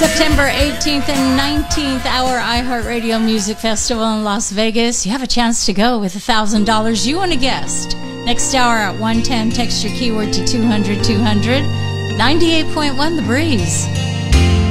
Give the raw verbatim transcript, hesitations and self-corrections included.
September eighteenth and nineteenth, our iHeartRadio Music Festival in Las Vegas. You have a chance to go with one thousand dollars. You and a guest. Next hour at one ten, text your keyword to two hundred two hundred. ninety-eight point one The Breeze.